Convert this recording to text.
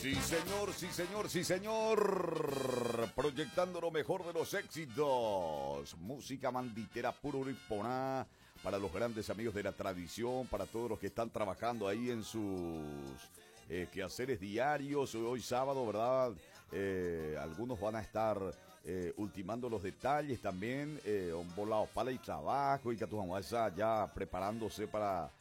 Sí, señor, sí, señor, sí, señor. Proyectando lo mejor de los éxitos. Música manditera puro riponá para los grandes amigos de la tradición, para todos los que están trabajando ahí en sus quehaceres diarios. Hoy sábado, ¿verdad? Algunos van a estar ultimando los detalles también. Un volado para el trabajo y que tu mamá ya preparándose para